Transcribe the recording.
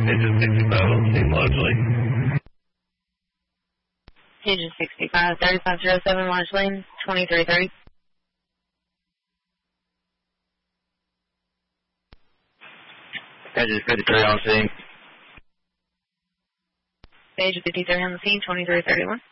Engine 65, 3507, launch lane, 2330. Engine 53 on scene. Page 53 on the scene, 2331.